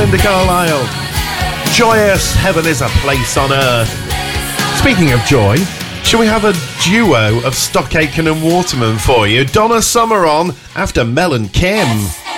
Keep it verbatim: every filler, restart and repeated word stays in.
Brenda Carlisle. Joyous heaven is a place on earth. Speaking of joy, shall we have a duo of Stock Aitken and Waterman for you? Donna Summer on after Mel and Kim.